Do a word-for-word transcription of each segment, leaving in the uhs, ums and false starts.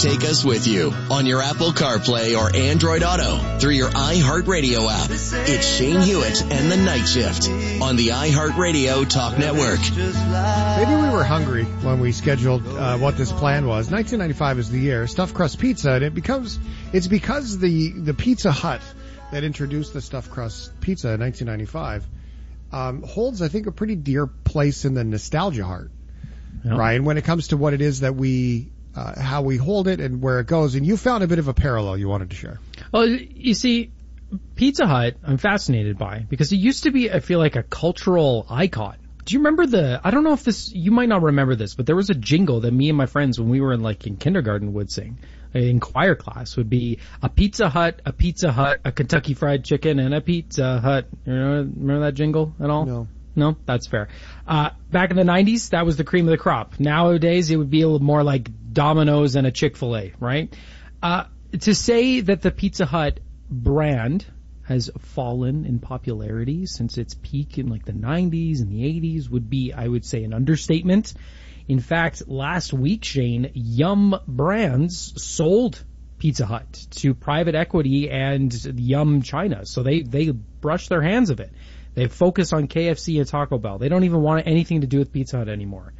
take us with you on your Apple CarPlay or Android Auto through your iHeartRadio app. It's Shane Hewitt and the Night Shift on the iHeartRadio Talk Network. Maybe we were hungry when we scheduled uh, what this plan was. nineteen ninety-five is the year. Stuffed crust pizza, and it becomes it's because the the Pizza Hut that introduced the stuffed crust pizza in nineteen ninety-five um, holds, I think, a pretty dear place in the nostalgia heart. Yep. Ryan, when it comes to what it is that we, uh, how we hold it and where it goes. And you found a bit of a parallel you wanted to share. Well, you see, Pizza Hut, I'm fascinated by because it used to be, I feel like, a cultural icon. Do you remember the, I don't know if this, you might not remember this, but there was a jingle that me and my friends when we were in like in kindergarten would sing. In choir class would be a Pizza Hut, a Pizza Hut, a Kentucky Fried Chicken, and a Pizza Hut. You know, remember that jingle at all? No. No? That's fair. Uh, back in the nineties, that was the cream of the crop. Nowadays, it would be a little more like Domino's and a Chick-fil-A, right? Uh, to say that the Pizza Hut brand has fallen in popularity since its peak in like the nineties and the eighties would be, I would say, an understatement. In fact, last week, Shane, Yum Brands sold Pizza Hut to private equity and Yum China. So they, they brushed their hands of it. They focus on K F C and Taco Bell. They don't even want anything to do with Pizza Hut anymore.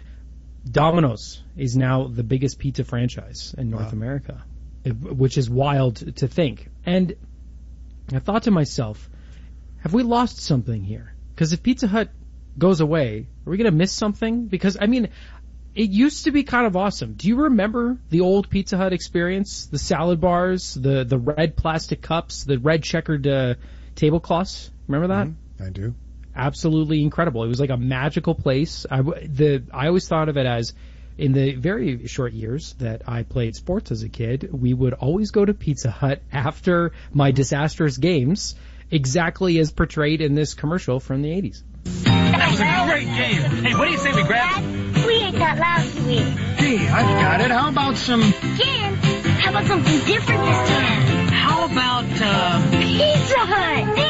Domino's is now the biggest pizza franchise in North wow. America, which is wild to think. And I thought to myself, have we lost something here? Because if Pizza Hut goes away, are we going to miss something? Because, I mean, it used to be kind of awesome. Do you remember the old Pizza Hut experience? The salad bars, the, the red plastic cups, the red checkered uh, tablecloths? Remember that? Mm-hmm. I do. Absolutely incredible. It was like a magical place. I, the, I always thought of it as, in the very short years that I played sports as a kid, we would always go to Pizza Hut after my disastrous games, exactly as portrayed in this commercial from the eighties. That was a great game. Hey, what do you say we grab? Dad, we ate that last week. Gee, I've got it. How about some... Jim, how about something different this time? How about, uh... Pizza Hut!